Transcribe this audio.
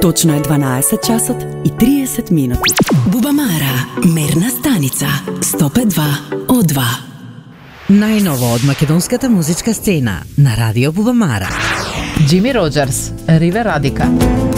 Точно е 12 часот и 30 минути. Бубамара, мерна станица 105.2 О2. Најново од македонската музичка сцена на Радио Бубамара. Джими Роджерс, Ривер Радика.